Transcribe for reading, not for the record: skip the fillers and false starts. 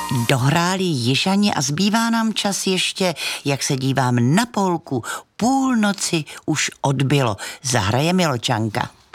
Dohráli Jižani a zbývá nám čas ještě, jak se dívám na Polku, půlnoci už odbylo. Zahraje Miločanka.